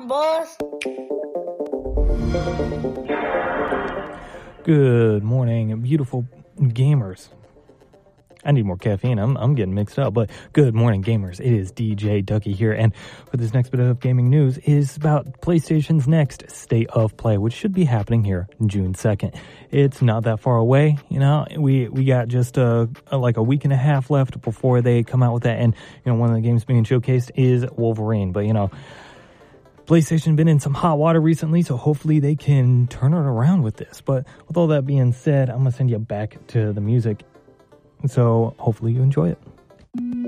boss. Good morning, beautiful gamers. I need more caffeine. I'm getting mixed up, but good morning, gamers. It is DJ Ducky here, and for this next bit of gaming news is about PlayStation's next State of Play, which should be happening here June 2nd. It's not that far away, you know. We got just like a week and a half left before they come out with that, and you know, one of the games being showcased is Wolverine, but you know, PlayStation been in some hot water recently, so hopefully they can turn it around with this. But with all that being said, I'm gonna send you back to the music. So hopefully you enjoy it.